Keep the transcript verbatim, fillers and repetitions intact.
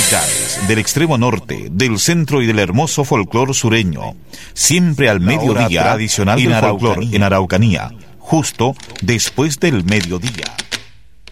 musicales del extremo norte, del centro y del hermoso folclor sureño. Siempre al mediodía, tradicional del folclor en Araucanía, justo después del mediodía.